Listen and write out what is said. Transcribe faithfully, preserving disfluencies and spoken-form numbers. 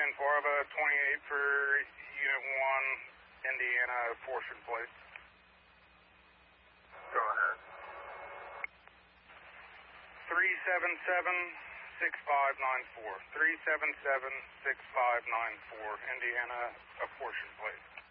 Bravo twenty-eight for Unit one, Indiana, portion, please. Go ahead. three seven seven, six five nine four. three seven seven, six five nine four, Indiana, a portion, please.